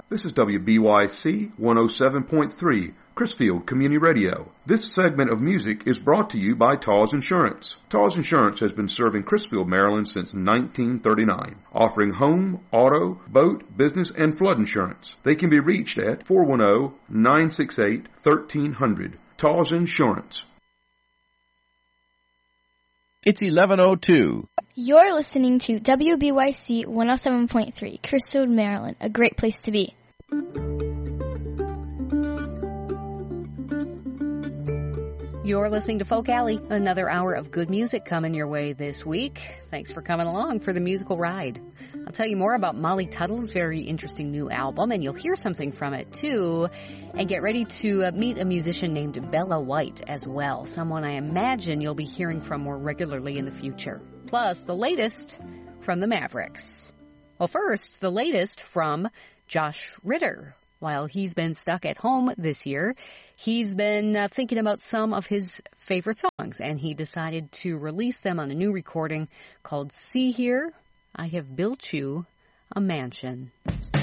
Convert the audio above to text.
This is WBYC 107.3, Chrisfield Community Radio. This segment of music is brought to you by Taws Insurance. Taws Insurance has been serving Chrisfield, Maryland since 1939, offering home, auto, boat, business, and flood insurance. They can be reached at 410-968-1300. Taws Insurance. It's 11:02. You're listening to WBYC 107.3, Chrisfield, Maryland, a great place to be. You're listening to Folk Alley, another hour of good music coming your way this week. Thanks for coming along for the musical ride. I'll tell you more about Molly Tuttle's very interesting new album, and you'll hear something from it, too. And get ready to meet a musician named Bella White as well, someone I imagine you'll be hearing from more regularly in the future. Plus, the latest from the Mavericks. Well, first, the latest from Josh Ritter. While he's been stuck at home this year, he's been thinking about some of his favorite songs, and he decided to release them on a new recording called See Here, I Have Built You a Mansion.